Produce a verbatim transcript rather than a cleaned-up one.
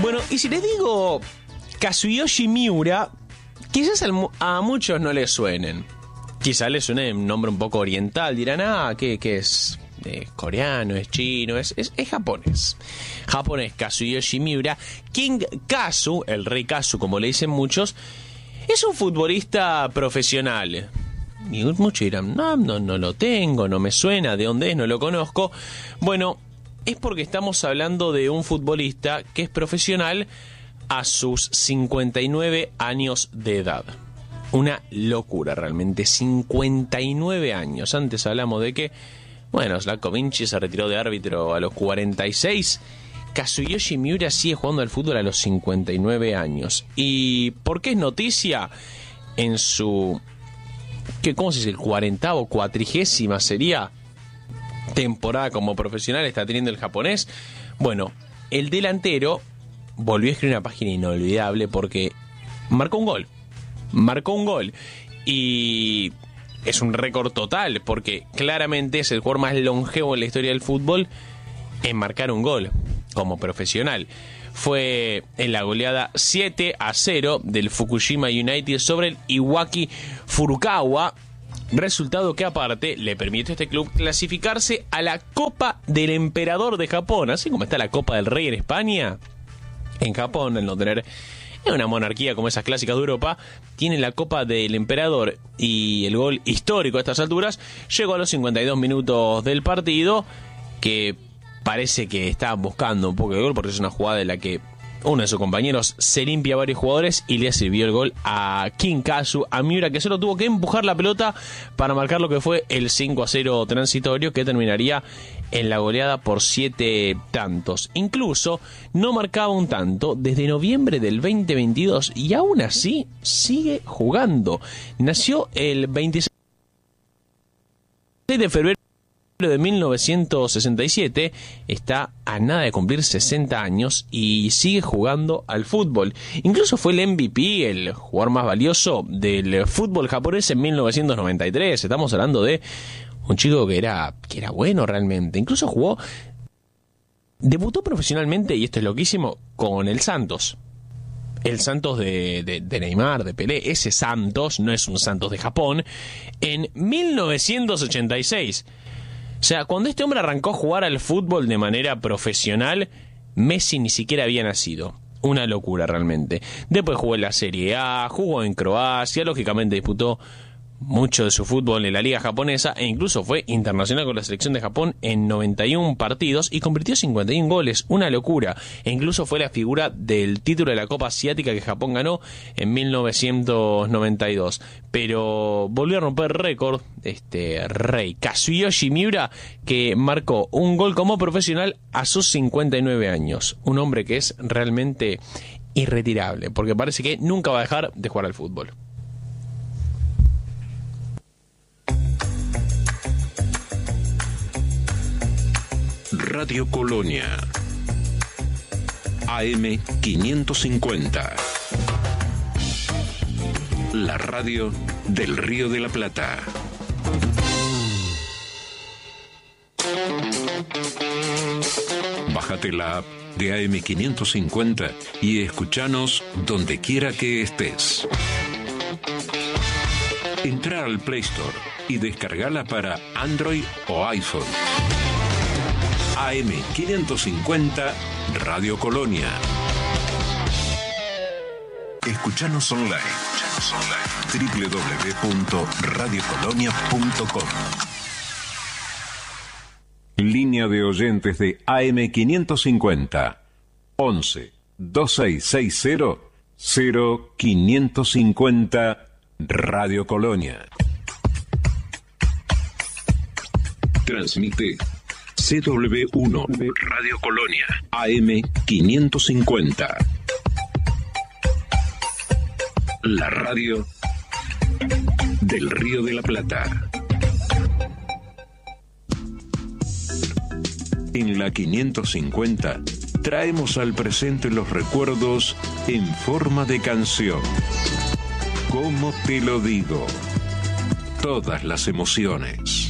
Bueno, y si les digo Kazuyoshi Miura, quizás a muchos no les suenen. Quizás les suene un nombre un poco oriental. Dirán, ah, ¿qué, qué es? ¿Es coreano? ¿Es chino? Es, es, es japonés. Japonés, Kazuyoshi Miura. King Kazu, el rey Kazu, como le dicen muchos, es un futbolista profesional. Y muchos dirán, no, no, no lo tengo, no me suena, ¿de dónde es? No lo conozco. Bueno, es porque estamos hablando de un futbolista que es profesional a sus cincuenta y nueve años de edad. Una locura realmente, cincuenta y nueve años. Antes hablamos de que, bueno, Slavko Vinci se retiró de árbitro a los cuarenta y seis. Kazuyoshi Miura sigue jugando al fútbol a los cincuenta y nueve años. ¿Y por qué es noticia? En su, ¿qué, ¿cómo se dice? El cuarentavo, cuatrigésima sería temporada como profesional está teniendo el japonés. Bueno, el delantero volvió a escribir una página inolvidable porque marcó un gol. Marcó un gol. Y es un récord total porque claramente es el jugador más longevo en la historia del fútbol en marcar un gol como profesional. Fue en la goleada siete a cero del Fukushima United sobre el Iwaki Furukawa. Resultado que aparte le permitió a este club clasificarse a la Copa del Emperador de Japón. Así como está la Copa del Rey en España, en Japón, el no tener una monarquía como esas clásicas de Europa, tiene la Copa del Emperador. Y el gol histórico a estas alturas llegó a los cincuenta y dos minutos del partido, que parece que estaban buscando un poco de gol porque es una jugada en la que uno de sus compañeros se limpia a varios jugadores y le sirvió el gol a King Kazu, a Miura, que solo tuvo que empujar la pelota para marcar lo que fue el cinco a cero transitorio, que terminaría en la goleada por siete tantos. Incluso no marcaba un tanto desde noviembre del veinte veintidós y aún así sigue jugando. Nació el veintiséis de febrero de mil novecientos sesenta y siete, está a nada de cumplir sesenta años y sigue jugando al fútbol. Incluso fue el M V P, el jugador más valioso del fútbol japonés en mil novecientos noventa y tres. Estamos hablando de un chico que era, que era bueno realmente. Incluso jugó, debutó profesionalmente, y esto es loquísimo, con el Santos. El Santos de, de, de Neymar, de Pelé. Ese Santos no es un Santos de Japón. En mil novecientos ochenta y seis. O sea, cuando este hombre arrancó a jugar al fútbol de manera profesional, Messi ni siquiera había nacido. Una locura realmente. Después jugó en la Serie A, jugó en Croacia, lógicamente disputó mucho de su fútbol en la liga japonesa e incluso fue internacional con la selección de Japón en noventa y uno partidos y convirtió cincuenta y uno goles, una locura. E incluso fue la figura del título de la Copa Asiática que Japón ganó en mil novecientos noventa y dos. Pero volvió a romper récord este rey Kazuyoshi Miura, que marcó un gol como profesional a sus cincuenta y nueve años. Un hombre que es realmente irretirable porque parece que nunca va a dejar de jugar al fútbol. Radio Colonia, A M quinientos cincuenta, la radio del Río de la Plata. Bájate la app de A M quinientos cincuenta y escuchanos donde quiera que estés. Entra al Play Store y descargala para Android o iPhone. A M quinientos cincuenta Radio Colonia. Escuchanos online. doble u doble u doble u punto radio colonia punto com. Línea de oyentes de A M quinientos cincuenta. once, veintiséis sesenta, cero quinientos cincuenta Radio Colonia. Transmite C W uno Radio Colonia, A M quinientos cincuenta. La radio del Río de la Plata. En la quinientos cincuenta traemos al presente los recuerdos en forma de canción. ¿Cómo te lo digo? Todas las emociones.